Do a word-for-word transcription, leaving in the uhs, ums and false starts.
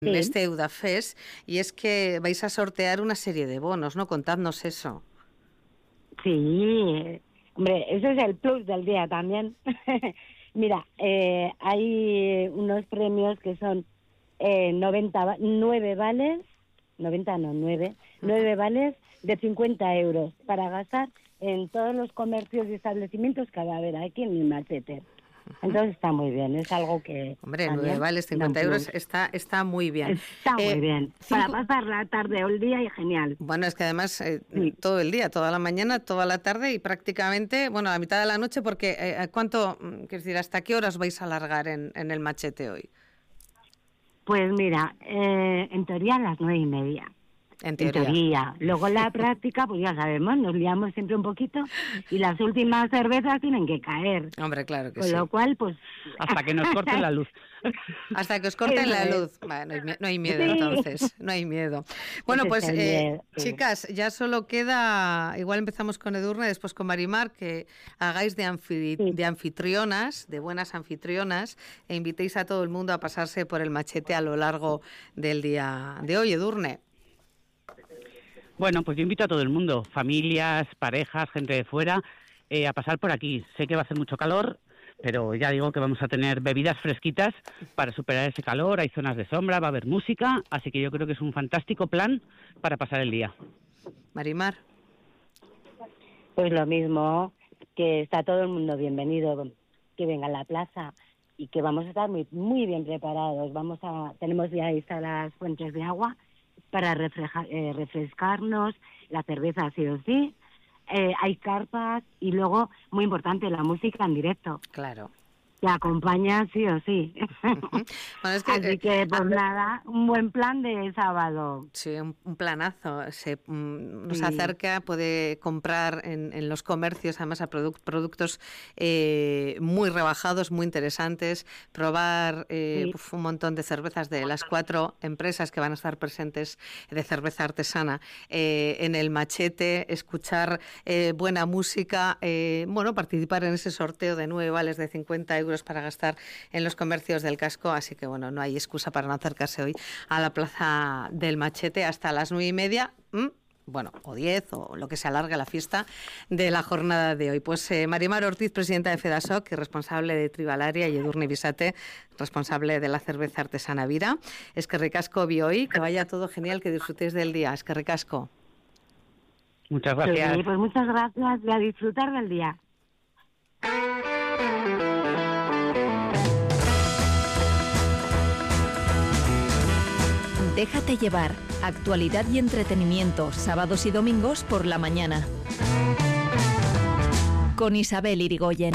en Sí, este Udafest, y es que vais a sortear una serie de bonos, ¿no? Contadnos eso. sí. Hombre, ese es el plus del día también. Mira, eh, hay unos premios que son eh, noventa, va- nueve vales, noventa no, nueve, nueve vales de cincuenta euros para gastar en todos los comercios y establecimientos que va a haber aquí en el Machete. Entonces está muy bien, es algo que Hombre, nueve también vales, da un cincuenta euros, plus. está, está muy bien. Está muy Eh, bien, para cinco... pasar la tarde o el día y genial. Bueno, es que además eh, Sí. todo el día, toda la mañana, toda la tarde y prácticamente, bueno, a mitad de la noche, porque eh, ¿cuánto, mm, quiero decir, hasta qué horas vais a alargar en, en el Machete hoy? Pues mira, eh, en teoría a las nueve y media. En En teoría. teoría. Luego en la práctica, pues ya sabemos, nos liamos siempre un poquito y las últimas cervezas tienen que caer. Hombre, claro que Con sí. lo cual, pues... Hasta que nos corten la luz. Hasta que os corten Eso la es. luz. Bueno, no hay, mie- no hay miedo Sí. entonces, no hay miedo. Bueno, Ese pues es el eh, miedo, sí. chicas, ya solo queda, igual empezamos con Edurne, después con Marimar, que hagáis de, anfi- Sí. de anfitrionas, de buenas anfitrionas, e invitéis a todo el mundo a pasarse por el Machete a lo largo del día de hoy, Edurne. Bueno, pues yo invito a todo el mundo, familias, parejas, gente de fuera, eh, a pasar por aquí. Sé que va a hacer mucho calor, pero ya digo que vamos a tener bebidas fresquitas para superar ese calor, hay zonas de sombra, va a haber música, así que yo creo que es un fantástico plan para pasar el día. Marimar. Pues lo mismo, que está todo el mundo bienvenido, que venga a la plaza y que vamos a estar muy muy bien preparados. Vamos a Tenemos ya ahí las fuentes de agua para refreja- eh, refrescarnos, la cerveza sí o sí, eh, hay carpas y luego, muy importante, la música en directo, Claro. que acompaña sí o sí. Bueno, es que, Así eh, que, pues nada, un buen plan de sábado. Sí, un, un planazo. Se, mm, nos Sí. acerca, puede comprar en, en los comercios, además, a produc- productos eh, muy rebajados, muy interesantes, probar eh, Sí. uf, un montón de cervezas de las cuatro empresas que van a estar presentes de cerveza artesana eh, en el Machete, escuchar eh, buena música, eh, bueno, participar en ese sorteo de nueve vales de cincuenta euros para gastar en los comercios del casco, así que bueno, no hay excusa para no acercarse hoy a la plaza del Machete hasta las nueve y media, ¿m? Bueno, o diez, o lo que se alargue la fiesta de la jornada de hoy. Pues eh, Marimar Ortiz, presidenta de FEDASOC y responsable de Tribalaria, y Edurne Bisate, responsable de la cerveza artesana Vira. Es que ricasco vi hoy, que vaya todo genial, que disfrutéis del día. Es que ricasco. Muchas gracias. Sí, pues muchas gracias y a disfrutar del día. Déjate llevar. Actualidad y entretenimiento, sábados y domingos por la mañana. Con Isabel Irigoyen.